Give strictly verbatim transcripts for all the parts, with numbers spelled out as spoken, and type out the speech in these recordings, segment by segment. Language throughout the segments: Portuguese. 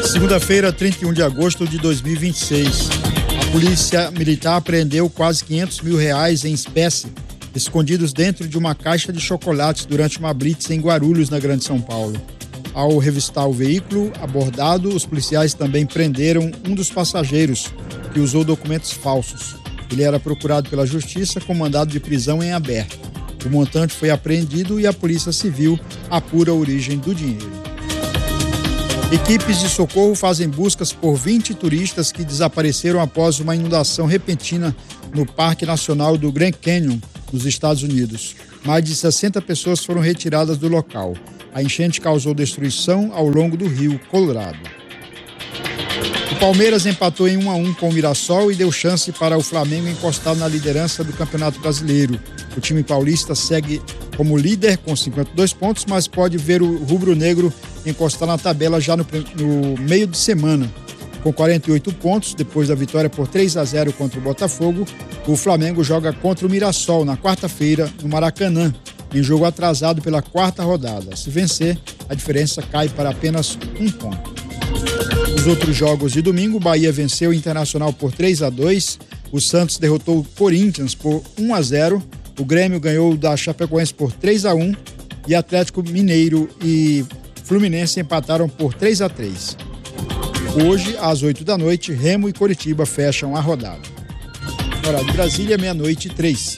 Segunda-feira, trinta e um de agosto de dois mil e vinte e seis. A polícia militar apreendeu quase quinhentos mil reais em espécie, escondidos dentro de uma caixa de chocolates durante uma blitz em Guarulhos, na Grande São Paulo. Ao revistar o veículo abordado, os policiais também prenderam um dos passageiros, que usou documentos falsos. Ele era procurado pela justiça com mandado de prisão em aberto. O montante foi apreendido e a Polícia Civil apura a origem do dinheiro. Equipes de socorro fazem buscas por vinte turistas que desapareceram após uma inundação repentina no Parque Nacional do Grand Canyon, nos Estados Unidos. Mais de sessenta pessoas foram retiradas do local. A enchente causou destruição ao longo do rio Colorado. O Palmeiras empatou em um a um com o Mirassol e deu chance para o Flamengo encostar na liderança do Campeonato Brasileiro. O time paulista segue como líder com cinquenta e dois pontos, mas pode ver o rubro-negro encostar na tabela já no, no meio de semana. Com quarenta e oito pontos, depois da vitória por três a zero contra o Botafogo, o Flamengo joga contra o Mirassol na quarta-feira no Maracanã, em jogo atrasado pela quarta rodada. Se vencer, a diferença cai para apenas um ponto. Nos outros jogos de domingo, o Bahia venceu o Internacional por três a dois, o Santos derrotou o Corinthians por um a zero, o Grêmio ganhou da Chapecoense por três a um e Atlético Mineiro e Fluminense empataram por três a três. Hoje, às oito da noite, Remo e Coritiba fecham a rodada. Horário de Brasília, meia-noite e três.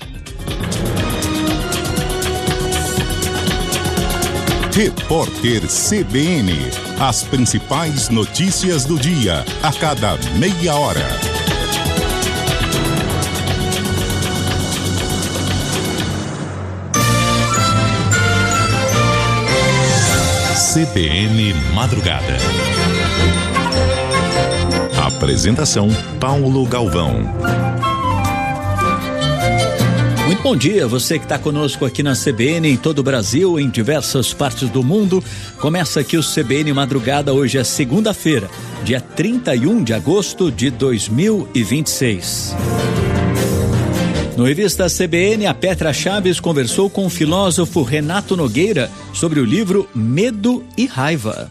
Repórter C B N. As principais notícias do dia, a cada meia hora. C B N Madrugada. Apresentação: Paulo Galvão. Muito bom dia, você que está conosco aqui na C B N, em todo o Brasil, em diversas partes do mundo. Começa aqui o C B N Madrugada, hoje é segunda-feira, dia trinta e um de agosto de dois mil e vinte e seis. No Revista C B N, a Petra Chaves conversou com o filósofo Renato Nogueira sobre o livro Medo e Raiva.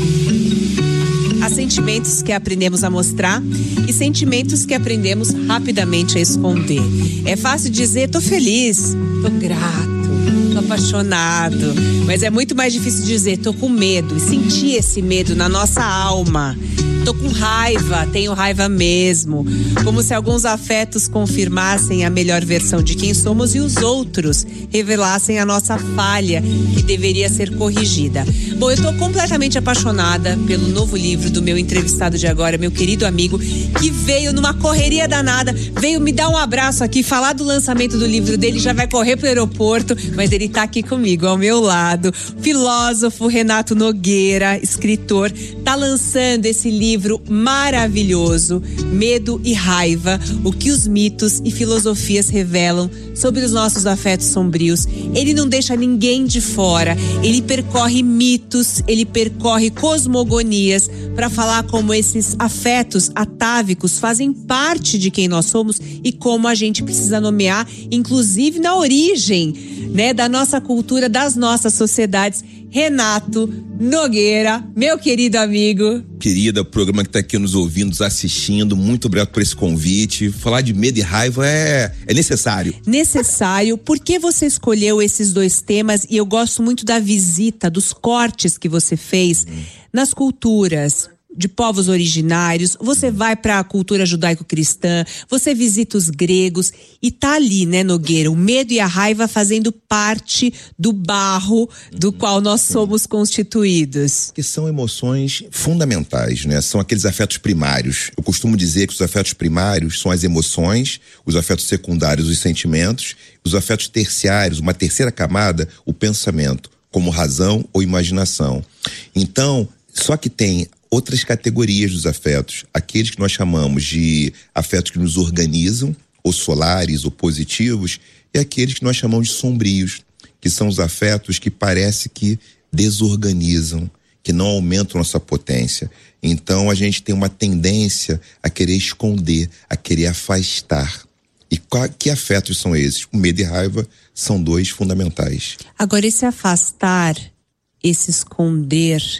Há sentimentos que aprendemos a mostrar e sentimentos que aprendemos rapidamente a esconder. É fácil dizer, tô feliz, tô grato, tô apaixonado, mas é muito mais difícil dizer, tô com medo, e sentir esse medo na nossa alma. Tô com raiva, tenho raiva mesmo. Como se alguns afetos confirmassem a melhor versão de quem somos e os outros revelassem a nossa falha, que deveria ser corrigida. Bom, eu tô completamente apaixonada pelo novo livro do meu entrevistado de agora, meu querido amigo, que veio numa correria danada, veio me dar um abraço aqui, falar do lançamento do livro dele, já vai correr pro aeroporto, mas ele tá aqui comigo, ao meu lado. Filósofo Renato Nogueira, escritor, tá lançando esse livro livro maravilhoso, Medo e Raiva, o que os mitos e filosofias revelam sobre os nossos afetos sombrios. Ele não deixa ninguém de fora, ele percorre mitos, ele percorre cosmogonias para falar como esses afetos atávicos fazem parte de quem nós somos e como a gente precisa nomear, inclusive na origem, né, da nossa cultura, das nossas sociedades. Renato Nogueira, meu querido amigo. Querida, o programa que está aqui nos ouvindo, nos assistindo, muito obrigado por esse convite. Falar de medo e raiva é, é necessário. Necessário. Por que você escolheu esses dois temas? E eu gosto muito da visita, dos cortes que você fez hum. nas culturas de povos originários. Você vai para a cultura judaico-cristã, você visita os gregos e tá ali, né, Nogueira, o medo e a raiva fazendo parte do barro do uhum. qual nós somos constituídos. Que são emoções fundamentais, né? São aqueles afetos primários. Eu costumo dizer que os afetos primários são as emoções, os afetos secundários, os sentimentos, os afetos terciários, uma terceira camada, o pensamento, como razão ou imaginação. Então, só que tem outras categorias dos afetos, aqueles que nós chamamos de afetos que nos organizam, ou solares, ou positivos, e aqueles que nós chamamos de sombrios, que são os afetos que parece que desorganizam, que não aumentam nossa potência. Então a gente tem uma tendência a querer esconder, a querer afastar. E qual, que afetos são esses? O medo e a raiva são dois fundamentais. Agora, esse afastar, esse esconder,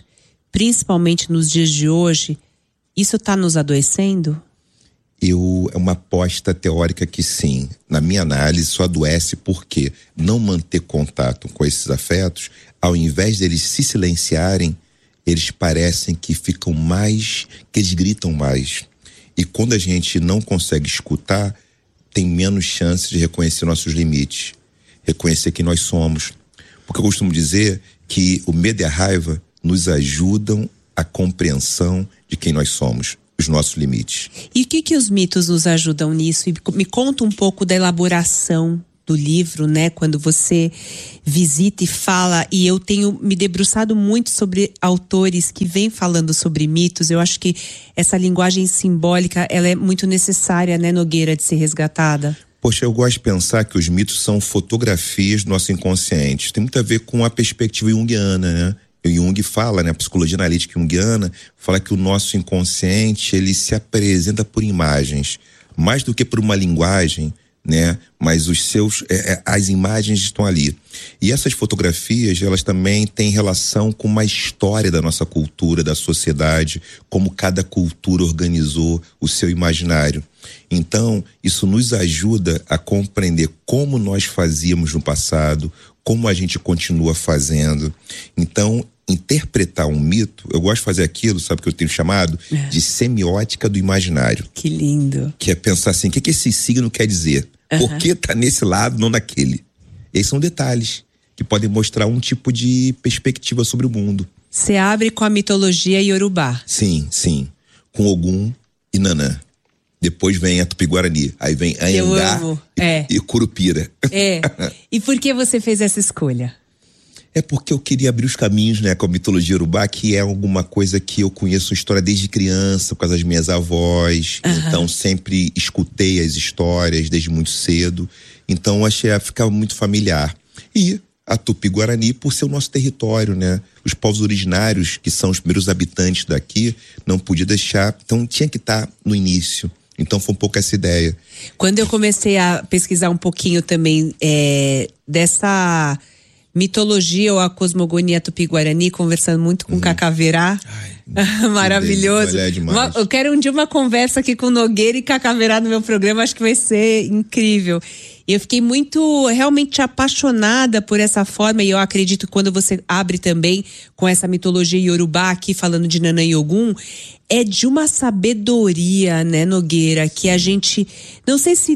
principalmente nos dias de hoje, isso está nos adoecendo? Eu, é uma aposta teórica que sim. Na minha análise, só adoece porque não manter contato com esses afetos, ao invés deles se silenciarem, eles parecem que ficam mais, que eles gritam mais. E quando a gente não consegue escutar, tem menos chance de reconhecer nossos limites, reconhecer quem nós somos. Porque eu costumo dizer que o medo e a raiva nos ajudam à compreensão de quem nós somos, os nossos limites. E o que que os mitos nos ajudam nisso? E me conta um pouco da elaboração do livro, né? Quando você visita e fala, e eu tenho me debruçado muito sobre autores que vêm falando sobre mitos. Eu acho que essa linguagem simbólica, ela é muito necessária, né, Nogueira, de ser resgatada. Poxa, eu gosto de pensar que os mitos são fotografias do nosso inconsciente. Tem muito a ver com a perspectiva junguiana, né? O Jung fala, né, a psicologia analítica junguiana fala que o nosso inconsciente, ele se apresenta por imagens, mais do que por uma linguagem, né, mas os seus, é, as imagens estão ali. E essas fotografias, elas também têm relação com uma história da nossa cultura, da sociedade, como cada cultura organizou o seu imaginário. Então, isso nos ajuda a compreender como nós fazíamos no passado, como a gente continua fazendo. Então, interpretar um mito, eu gosto de fazer aquilo, sabe, que eu tenho chamado de semiótica do imaginário. Que lindo. Que é pensar assim, o que, que esse signo quer dizer? Uhum. Por que tá nesse lado, não naquele? Esses são detalhes que podem mostrar um tipo de perspectiva sobre o mundo. Você abre com a mitologia iorubá. Sim, sim. Com Ogum e Nanã. Depois vem a Tupi-Guarani, aí vem Anhangá e, é. e Curupira. É. E por que você fez essa escolha? É porque eu queria abrir os caminhos, né, com a mitologia urubá, que é alguma coisa que eu conheço a história desde criança, por causa das minhas avós. Uhum. Então sempre escutei as histórias desde muito cedo. Então achei, ficava muito familiar. E a Tupi-Guarani, por ser o nosso território, né? Os povos originários, que são os primeiros habitantes daqui, não podia deixar, então tinha que estar no início. Então foi um pouco essa ideia. Quando eu comecei a pesquisar um pouquinho também é, dessa mitologia ou a cosmogonia Tupi-Guarani, conversando muito com o uhum. Cacaverá. Ai, maravilhoso. É uma, eu quero um dia uma conversa aqui com Nogueira e Cacaverá no meu programa, acho que vai ser incrível. E eu fiquei muito, realmente apaixonada por essa forma, e eu acredito que quando você abre também com essa mitologia iorubá aqui, falando de Nanã e Ogum, é de uma sabedoria, né, Nogueira, que a gente, não sei se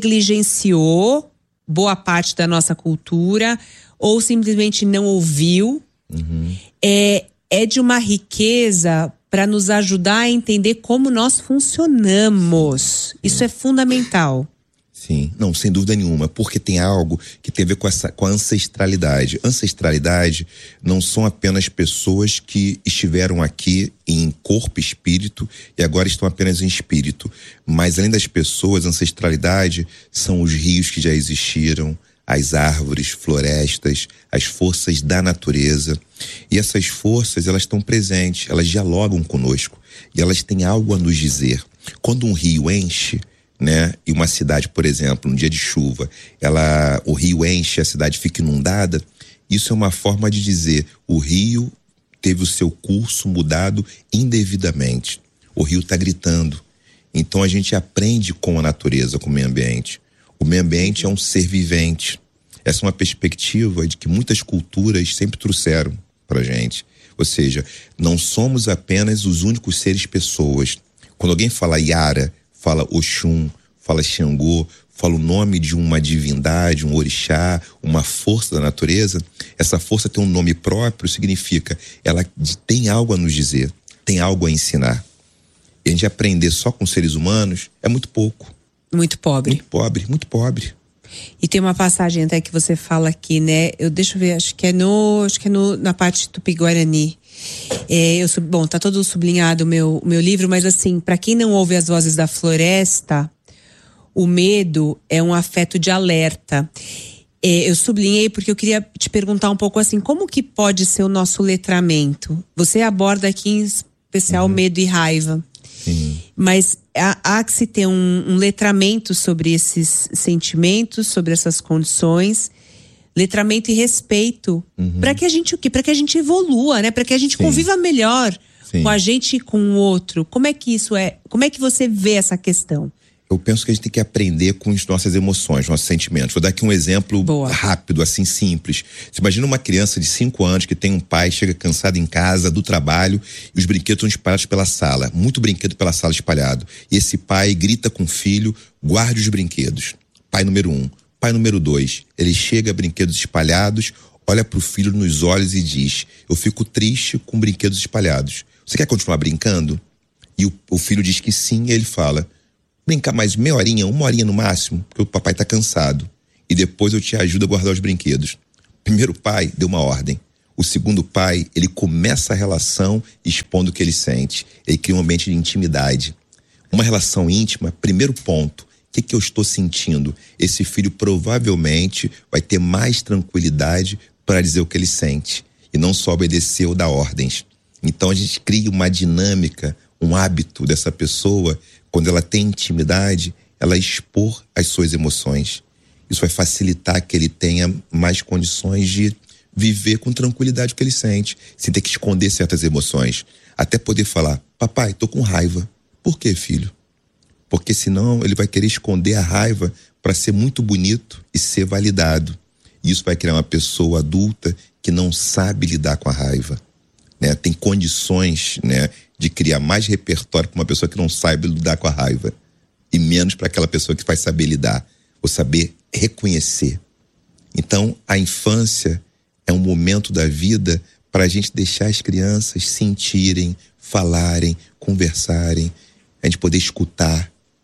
negligenciou boa parte da nossa cultura, ou simplesmente não ouviu. Uhum. É, é de uma riqueza para nos ajudar a entender como nós funcionamos. Isso é fundamental. Sim, não, sem dúvida nenhuma, porque tem algo que tem a ver com, essa, com a ancestralidade. Ancestralidade não são apenas pessoas que estiveram aqui em corpo e espírito e agora estão apenas em espírito. Mas além das pessoas, ancestralidade são os rios que já existiram, as árvores, florestas, as forças da natureza. E essas forças, elas estão presentes, elas dialogam conosco e elas têm algo a nos dizer. Quando um rio enche, né, e uma cidade, por exemplo, num dia de chuva, ela, o rio enche, a cidade fica inundada, isso é uma forma de dizer, o rio teve o seu curso mudado indevidamente. O rio está gritando. Então a gente aprende com a natureza, com o meio ambiente. O meio ambiente é um ser vivente. Essa é uma perspectiva de que muitas culturas sempre trouxeram pra gente. Ou seja, não somos apenas os únicos seres pessoas. Quando alguém fala Yara, fala Oxum, fala Xangô, fala o nome de uma divindade, um orixá, uma força da natureza, essa força tem um nome próprio, significa, ela tem algo a nos dizer, tem algo a ensinar. E a gente aprender só com seres humanos é muito pouco. Muito pobre. Muito pobre, muito pobre. E tem uma passagem até que você fala aqui, né? Eu deixa eu ver, acho que é no, acho que é no, na parte Tupi-Guarani. É, eu, bom, tá todo sublinhado o meu, meu livro, mas assim, para quem não ouve as vozes da floresta, o medo é um afeto de alerta. É, eu sublinhei porque eu queria te perguntar um pouco assim, como que pode ser o nosso letramento? Você aborda aqui em especial uhum. medo e raiva. Sim. Mas há, há que se ter um, um letramento sobre esses sentimentos, sobre essas condições, letramento e respeito, Uhum. para que a gente o quê? Para que a gente evolua, né? Para que a gente Sim. conviva melhor Sim. com a gente e com o outro. Como é que isso é? Como é que você vê essa questão? Eu penso que a gente tem que aprender com as nossas emoções, nossos sentimentos. Vou dar aqui um exemplo Boa. rápido, assim, simples. Você imagina uma criança de cinco anos que tem um pai, chega cansado em casa, do trabalho, e os brinquedos estão espalhados pela sala. Muito brinquedo pela sala espalhado. E esse pai grita com o filho, guarde os brinquedos. Pai número um. Pai número dois. Ele chega, brinquedos espalhados, olha pro filho nos olhos e diz: eu fico triste com brinquedos espalhados. Você quer continuar brincando? E o, o filho diz que sim, e ele fala: brincar mais meia horinha, uma horinha no máximo, porque o papai tá cansado. E depois eu te ajudo a guardar os brinquedos. Primeiro pai deu uma ordem. O segundo pai, ele começa a relação expondo o que ele sente. Ele cria um ambiente de intimidade. Uma relação íntima, primeiro ponto. O que, que eu estou sentindo? Esse filho provavelmente vai ter mais tranquilidade para dizer o que ele sente. E não só obedecer ou dar ordens. Então a gente cria uma dinâmica, um hábito dessa pessoa, quando ela tem intimidade, ela expor as suas emoções. Isso vai facilitar que ele tenha mais condições de viver com tranquilidade o que ele sente, sem ter que esconder certas emoções. Até poder falar: papai, tô com raiva. Por quê, filho? Porque senão ele vai querer esconder a raiva para ser muito bonito e ser validado. E isso vai criar uma pessoa adulta que não sabe lidar com a raiva, né? Tem condições, né, de criar mais repertório para uma pessoa que não sabe lidar com a raiva e menos para aquela pessoa que vai saber lidar ou saber reconhecer. Então, a infância é um momento da vida para a gente deixar as crianças sentirem, falarem, conversarem, a gente poder escutar.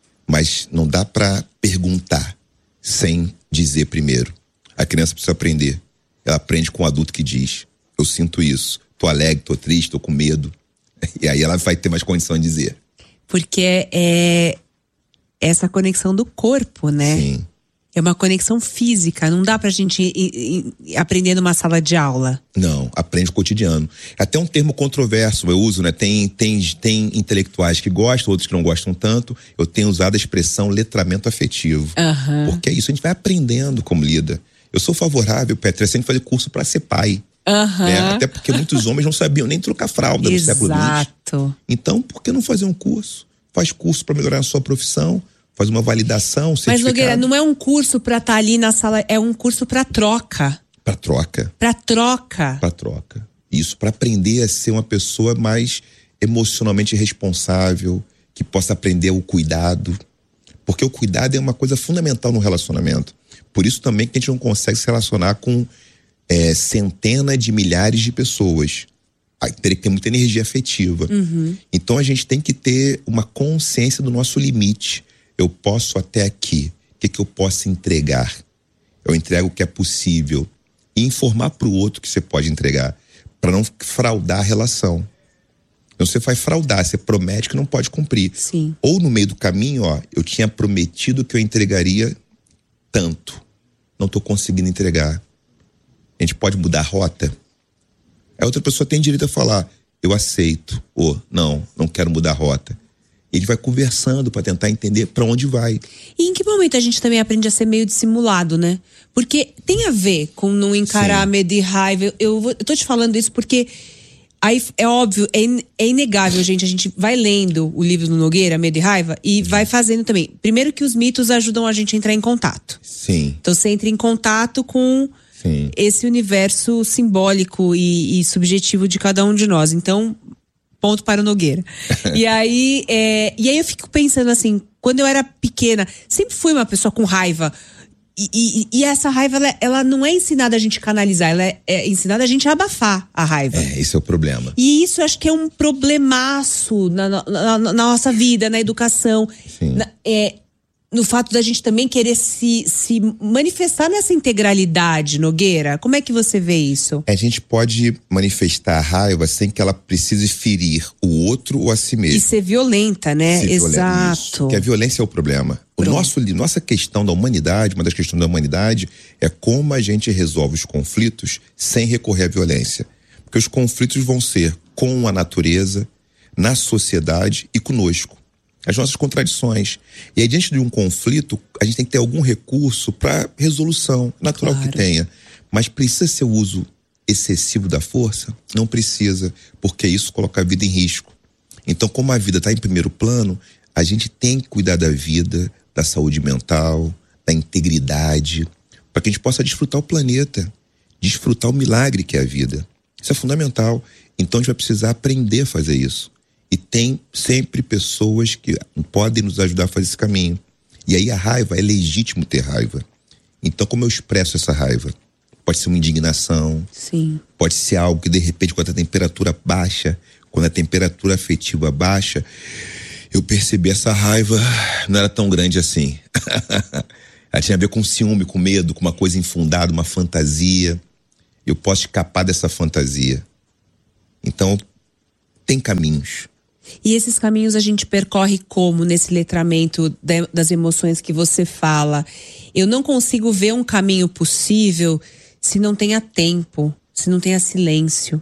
Mas não dá para perguntar sem dizer primeiro. A criança precisa aprender. Ela aprende com o adulto que diz: eu sinto isso, tô alegre, tô triste, tô com medo. E aí ela vai ter mais condição de dizer. Porque é essa conexão do corpo, né? Sim. É uma conexão física, não dá pra gente ir, ir, ir aprender numa sala de aula. Não, aprende o cotidiano. Até um termo controverso eu uso, né? Tem, tem, tem intelectuais que gostam, outros que não gostam tanto. Eu tenho usado a expressão letramento afetivo. Uhum. Porque é isso, a gente vai aprendendo como lida. Eu sou favorável, Petra, a gente fazer curso para ser pai. Uhum. Né? Até porque muitos homens não sabiam nem trocar fralda no século vinte. Exato. Então, por que não fazer um curso? Faz curso para melhorar a sua profissão, faz uma validação, um Mas, certificado. Nogueira, não é um curso pra estar ali na sala, é um curso pra troca. Pra troca. Pra troca. Pra troca. Isso, para aprender a ser uma pessoa mais emocionalmente responsável, que possa aprender o cuidado. Porque o cuidado é uma coisa fundamental no relacionamento. Por isso também que a gente não consegue se relacionar com é, centenas de milhares de pessoas. Aí teria que ter muita energia afetiva. Uhum. Então a gente tem que ter uma consciência do nosso limite. Eu posso até aqui. O que, que eu posso entregar? Eu entrego o que é possível. E informar para o outro que você pode entregar. Para não fraudar a relação. Então você vai fraudar, você promete que não pode cumprir. Sim. Ou no meio do caminho, ó, eu tinha prometido que eu entregaria tanto. Não estou conseguindo entregar. A gente pode mudar a rota? A outra pessoa tem direito a falar: eu aceito. Ou não, não quero mudar a rota. Ele vai conversando para tentar entender para onde vai. E em que momento a gente também aprende a ser meio dissimulado, né? Porque tem a ver com não encarar Sim. medo e raiva. Eu, vou, eu tô te falando isso porque aí é óbvio, é, in, é inegável, gente. A gente vai lendo o livro do Nogueira, Medo e Raiva, e uhum. vai fazendo também. Primeiro que os mitos ajudam a gente a entrar em contato. Sim. Então você entra em contato com Sim. esse universo simbólico e, e subjetivo de cada um de nós. Então, ponto para o Nogueira. e, aí, é, e aí eu fico pensando assim, quando eu era pequena, sempre fui uma pessoa com raiva. E, e, e essa raiva, ela, ela não é ensinada a gente canalizar, ela é, é ensinada a gente a abafar a raiva. É, esse é o problema. E isso eu acho que é um problemaço na, na, na, na nossa vida, na educação. Na, é, no fato da gente também querer se, se manifestar nessa integralidade, Nogueira. Como é que você vê isso? A gente pode manifestar a raiva sem que ela precise ferir o outro ou a si mesmo. E ser violenta, né? Ser Exato. Violenta, isso. Porque a violência é o problema. O nosso, nossa questão da humanidade, uma das questões da humanidade, é como a gente resolve os conflitos sem recorrer à violência. Porque os conflitos vão ser com a natureza, na sociedade e conosco. As nossas contradições. E aí, diante de um conflito, a gente tem que ter algum recurso para resolução, natural claro. que tenha. Mas precisa ser o uso excessivo da força? Não precisa, porque isso coloca a vida em risco. Então, como a vida está em primeiro plano, a gente tem que cuidar da vida, da saúde mental, da integridade, para que a gente possa desfrutar o planeta, desfrutar o milagre que é a vida. Isso é fundamental. Então, a gente vai precisar aprender a fazer isso. E tem sempre pessoas que podem nos ajudar a fazer esse caminho. E aí a raiva, é legítimo ter raiva. Então, como eu expresso essa raiva? Pode ser uma indignação. Sim. Pode ser algo que, de repente, quando a temperatura baixa, quando a temperatura afetiva baixa, eu percebi essa raiva não era tão grande assim. Ela tinha a ver com ciúme, com medo, com uma coisa infundada, uma fantasia. Eu posso escapar dessa fantasia. Então, tem caminhos. E esses caminhos a gente percorre como nesse letramento de, das emoções que você fala? Eu não consigo ver um caminho possível se não tenha tempo, se não tenha silêncio.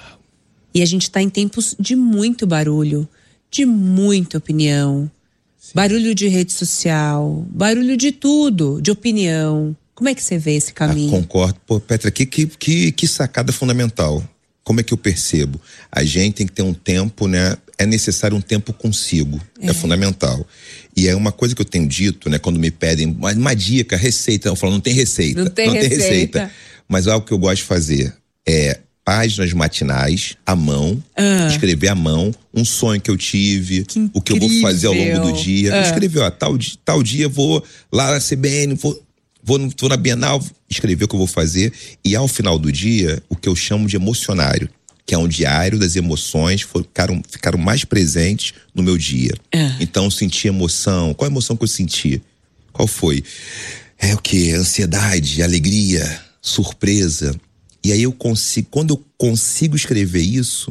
E a gente está em tempos de muito barulho, de muita opinião. Sim. Barulho de rede social, barulho de tudo, de opinião. Como é que você vê esse caminho? Ah, concordo. Pô, Petra, que, que, que, que sacada fundamental. Como é que eu percebo? A gente tem que ter um tempo, né? É necessário um tempo consigo. É, é fundamental. E é uma coisa que eu tenho dito, né? Quando me pedem uma, uma dica, receita. Eu falo, não tem receita. Não tem, não receita. tem receita. Mas algo que eu gosto de fazer é páginas matinais, à mão, ah. escrever à mão, um sonho que eu tive, que o que eu vou fazer ao longo do dia. Ah. Eu escrevi, ó, tal, tal dia vou lá na C B N, vou... Vou, vou na Bienal escrever o que eu vou fazer, e ao final do dia, o que eu chamo de emocionário, que é um diário das emoções, ficaram, ficaram mais presentes no meu dia. É. Então eu senti emoção. Qual a emoção que eu senti? Qual foi? É o quê? Ansiedade, alegria, surpresa. E aí eu consigo, quando eu consigo escrever isso,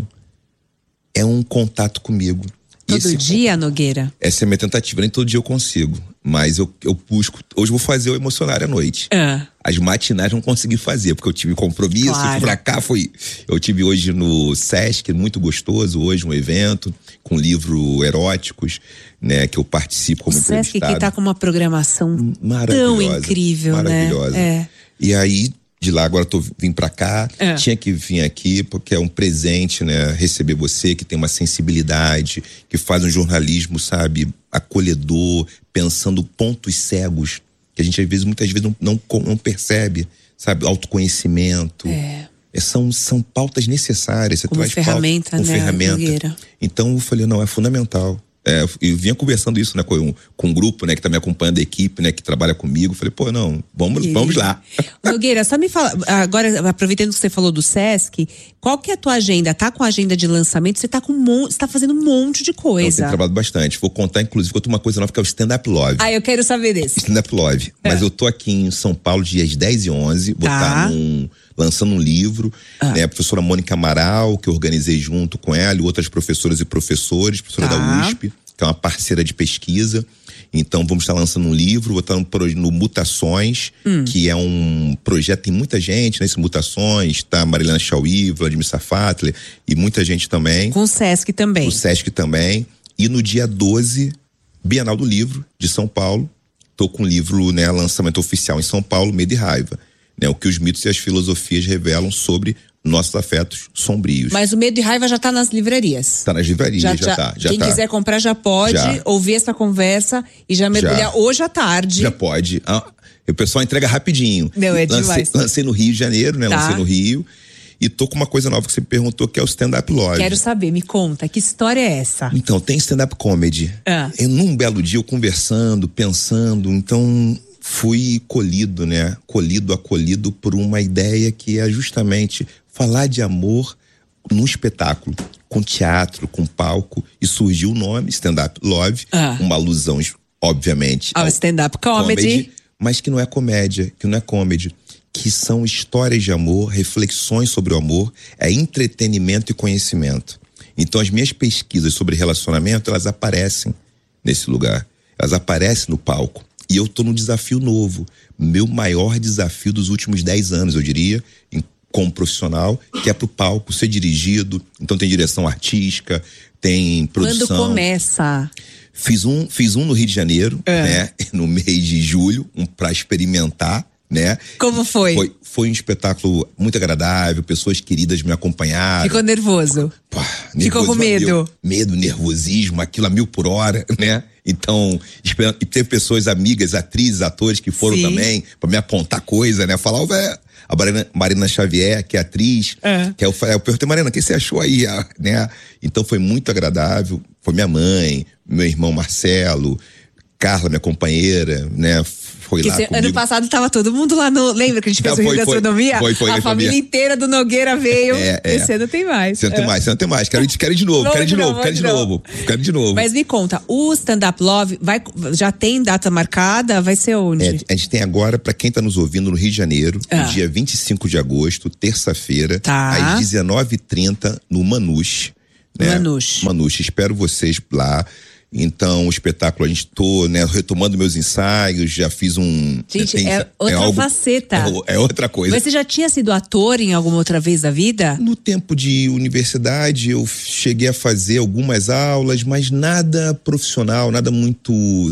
é um contato comigo. Todo Esse, dia, Nogueira? Essa é a minha tentativa, nem todo dia eu consigo. Mas eu, eu busco. Hoje eu vou fazer o emocionário à noite. É. As matinais não consegui fazer, porque eu tive compromisso, claro. Fui pra cá, fui. Eu tive hoje no Sesc, muito gostoso, hoje um evento com livros eróticos, né, que eu participo como o entrevistado. O Sesc que tá com uma programação tão incrível, maravilhosa. Né? É. E aí, de lá agora tô vim pra cá, é. Tinha que vir aqui porque é um presente, né, receber você que tem uma sensibilidade, que faz um jornalismo, sabe, acolhedor, pensando pontos cegos que a gente às vezes, muitas vezes não, não, não percebe, sabe, autoconhecimento. É. São, são pautas necessárias. Você como traz ferramenta, pauta, né, ferramenta. Nogueira? Então eu falei, não, é fundamental. É, eu vinha conversando isso, né, com um, com um grupo, né, que tá me acompanhando, a equipe, né, que trabalha comigo. Falei, pô, não, vamos, vamos lá. Nogueira, só me fala, agora, aproveitando que você falou do Sesc, qual que é a tua agenda? Tá com a agenda de lançamento? Você tá com um monte, você tá fazendo um monte de coisa. Eu tenho trabalhado bastante. Vou contar, inclusive, que eu tô uma coisa nova, que é o Stand Up Love. Ah, eu quero saber desse. Stand Up Love. É. Mas eu tô aqui em São Paulo, dias dez e onze, vou tá. estar num, lançando um livro, ah. né, a professora Mônica Amaral, que eu organizei junto com ela, e outras professoras e professores, professora tá. da U S P, que é uma parceira de pesquisa. Então vamos estar lançando um livro, vou estar no, no Mutações, hum. que é um projeto, tem muita gente nesse Mutações, tá Marilena Chauí, Vladimir Safatler e muita gente também. Com o Sesc também. Com o Sesc também. E no dia doze, Bienal do Livro de São Paulo, tô com o livro, né, lançamento oficial em São Paulo, Medo e Raiva, né, o que os mitos e as filosofias revelam sobre nossos afetos sombrios. Mas o Medo e Raiva já tá nas livrarias. Tá nas livrarias, já, já, já tá. Já quem tá. quiser comprar já pode já. Ouvir essa conversa e já mergulhar já. Hoje à tarde. Já pode. Ah, o pessoal entrega rapidinho. Não, é lancei, demais. Lancei no Rio de Janeiro, né? Tá. Lancei no Rio. E tô com uma coisa nova que você me perguntou, que é o Stand-Up Love. Quero saber, me conta, que história é essa? Então, tem stand-up comedy. Ah. E num belo dia, eu conversando, pensando, então fui colhido, né? Colhido, acolhido por uma ideia que é justamente falar de amor num espetáculo, com teatro, com palco, e surgiu o nome Stand-Up Love, ah. uma alusão, obviamente, ao, ao stand-up comedy. comedy, mas que não é comédia, que não é comedy, que são histórias de amor, reflexões sobre o amor, é entretenimento e conhecimento. Então as minhas pesquisas sobre relacionamento, elas aparecem nesse lugar, elas aparecem no palco. E eu tô num desafio novo, meu maior desafio dos últimos dez anos, eu diria, em como profissional, que é pro palco ser dirigido. Então tem direção artística, tem produção. Quando começa? Fiz um, fiz um no Rio de Janeiro, é. né? No mês de julho, um pra experimentar né? Como foi? Foi, foi um espetáculo muito agradável, pessoas queridas me acompanharam. Ficou nervoso? Pô, nervoso Ficou com medo? Mil, medo, nervosismo, aquilo a mil por hora, né? Então, e teve pessoas amigas, atrizes, atores que foram Sim. também pra me apontar coisa, né? Falar, velho, a Marina, Marina Xavier, que é atriz, é. que eu, eu perguntei, Marina, o que você achou aí, né? Então foi muito agradável, foi minha mãe, meu irmão Marcelo, Carla, minha companheira, né? Foi que lá cê, comigo. Ano passado tava todo mundo lá no... Lembra que a gente fez Não, o Rio foi, Gastronomia? Foi, foi, a foi, família família inteira do Nogueira veio. É, é. Esse ano tem mais. Esse ano tem mais, esse ano tem mais. Quero, quero ir de novo, quero ir de novo, quero ir de novo. Quero ir de novo. Mas me conta, o Stand Up Love vai, já tem data marcada? Vai ser onde? É, a gente tem agora, pra quem tá nos ouvindo, no Rio de Janeiro, ah. no dia vinte e cinco de agosto, terça-feira, tá. às dezenove e trinta, no Manus. Né? Manus. Manus, espero vocês lá. Então, o espetáculo, a gente tô, né, retomando meus ensaios, já fiz um... Gente, tem, é outra é algo, faceta. É, é outra coisa. Você já tinha sido ator em alguma outra vez da vida? No tempo de universidade, eu cheguei a fazer algumas aulas, mas nada profissional, nada muito,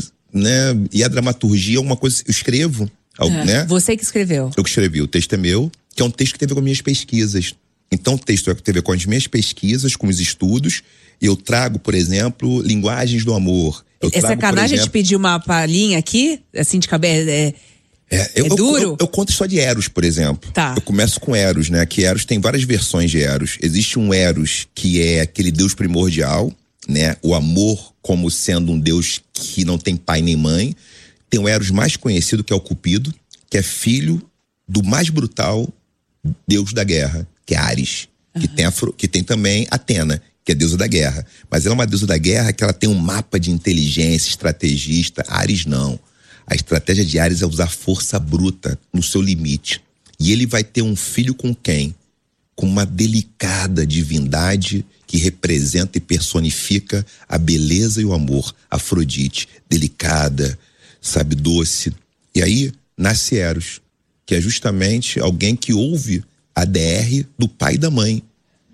né? E a dramaturgia é uma coisa, eu escrevo, É, né? Você que escreveu. Eu que escrevi, o texto é meu, que é um texto que teve com as minhas pesquisas. Então, o texto teve a ver com as minhas pesquisas, com os estudos. Eu trago, por exemplo, linguagens do amor. Eu é trago, sacanagem exemplo, te pedir uma palhinha aqui, assim de cabeça. É, é, eu, é duro? Eu, eu, eu conto só de Eros, por exemplo. Tá. Eu começo com Eros, né? Que Eros tem várias versões de Eros. Existe um Eros que é aquele deus primordial, né? O amor como sendo um deus que não tem pai nem mãe. Tem o Eros mais conhecido, que é o Cupido, que é filho do mais brutal deus da guerra, que é Ares, uhum. que, tem a, que tem também Atena, que é deusa da guerra. Mas ela é uma deusa da guerra que ela tem um mapa de inteligência, estrategista. Ares não. A estratégia de Ares é usar força bruta no seu limite. E ele vai ter um filho com quem? Com uma delicada divindade que representa e personifica a beleza e o amor. Afrodite, delicada, sabe, doce. E aí nasce Eros, que é justamente alguém que ouve a D R do pai e da mãe,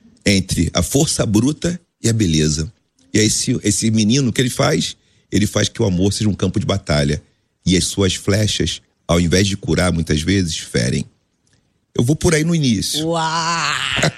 entre a força bruta e a beleza. E aí esse, esse menino, o que ele faz? Ele faz que o amor seja um campo de batalha. E as suas flechas, ao invés de curar, muitas vezes, ferem. Eu vou por aí no início. Uau!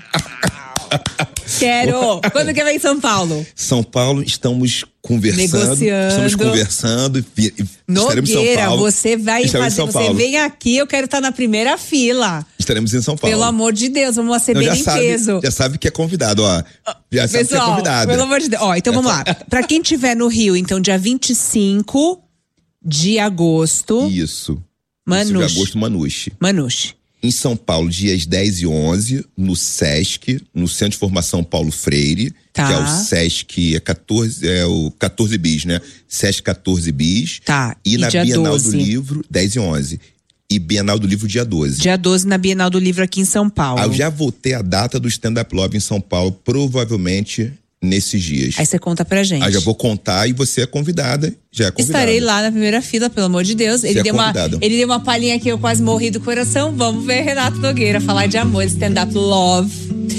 Quero! Quando que vai em São Paulo? São Paulo, estamos conversando. Negociando. Estamos conversando. E, e Nogueira, São Paulo. você vai estaremos fazer, em São Paulo. você vem aqui, eu quero estar na primeira fila. Estaremos em São Paulo. Pelo amor de Deus, vamos receber Não, em sabe, peso. Já sabe que é convidado, ó. Já Pessoal, sabe que é convidado. Pelo amor de Deus. Ó, então vamos lá. Pra quem tiver no Rio, então, dia vinte e cinco de agosto. Isso. Manuche. De agosto, Manuche. Manuche. Em São Paulo, dias dez e onze, no Sesc, no Centro de Formação Paulo Freire, tá. que é o Sesc, é, quatorze, é o quatorze bis, né? Sesc quatorze bis. Tá. E, e na dia Bienal doze. do Livro, dez e onze. E Bienal do Livro, dia doze. Dia doze na Bienal do Livro aqui em São Paulo. Ah, eu já voltei a data do Stand Up Love em São Paulo, provavelmente nesses dias. Aí você conta pra gente. Aí já vou contar e você é convidada, já é convidada. Estarei lá na primeira fila, pelo amor de Deus. Ele, é deu, uma, ele deu uma palhinha aqui, eu quase morri do coração. Vamos ver Renato Nogueira falar de amor, stand-up love.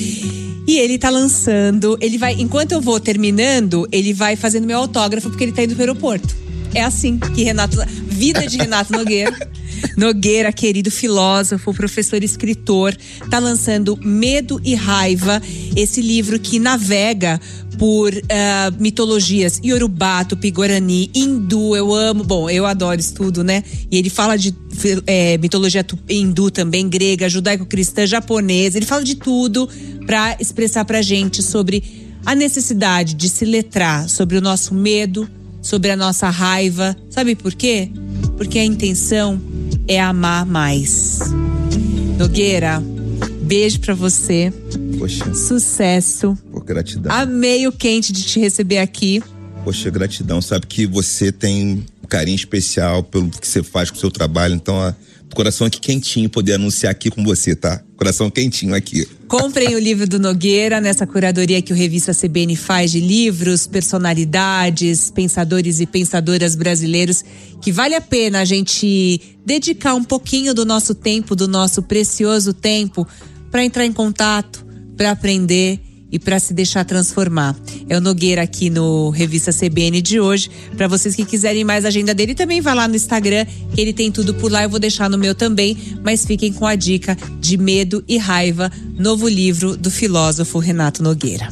E ele tá lançando, ele vai, enquanto eu vou terminando, ele vai fazendo meu autógrafo, porque ele tá indo pro aeroporto. É assim que Renato, vida de Renato Nogueira. Nogueira, querido filósofo, professor, escritor, tá lançando Medo e Raiva, esse livro que navega por uh, mitologias Yorubá, Tupi-Guarani, hindu, eu amo, bom, eu adoro estudo, né? E ele fala de é, mitologia hindu também, grega, judaico-cristã, japonesa, ele fala de tudo pra expressar pra gente sobre a necessidade de se letrar sobre o nosso medo, sobre a nossa raiva. Sabe por quê? Porque a intenção é amar mais. Nogueira, beijo pra você. Poxa. Sucesso. Pô, gratidão. Amei o quente de te receber aqui. Poxa, gratidão. Sabe que você tem um carinho especial pelo que você faz com o seu trabalho. Então, ó, coração aqui quentinho poder anunciar aqui com você, tá? Coração quentinho aqui. Comprem o livro do Nogueira nessa curadoria que o Revista C B N faz de livros, personalidades, pensadores e pensadoras brasileiros, que vale a pena a gente dedicar um pouquinho do nosso tempo, do nosso precioso tempo, para entrar em contato, para aprender e para se deixar transformar. É o Nogueira aqui no Revista C B N de hoje. Para vocês que quiserem mais agenda dele, também vai lá no Instagram, que ele tem tudo por lá. Eu vou deixar no meu também, mas fiquem com a dica de Medo e Raiva, novo livro do filósofo Renato Nogueira.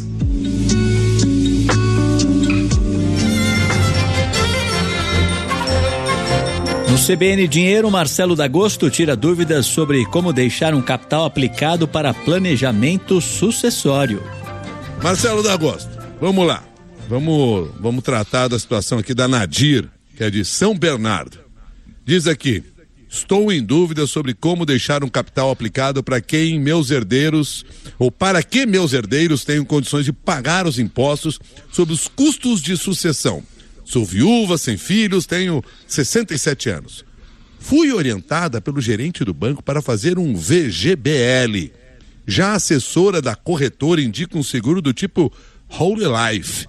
No C B N Dinheiro, Marcelo D'Agosto tira dúvidas sobre como deixar um capital aplicado para planejamento sucessório. Marcelo D'Agosto, vamos lá. Vamos, vamos tratar da situação aqui da Nadir, que é de São Bernardo. Diz aqui: estou em dúvida sobre como deixar um capital aplicado para quem meus herdeiros, ou para que meus herdeiros tenham condições de pagar os impostos sobre os custos de sucessão. Sou viúva, sem filhos, tenho sessenta e sete anos. Fui orientada pelo gerente do banco para fazer um V G B L. Já a assessora da corretora indica um seguro do tipo Whole Life.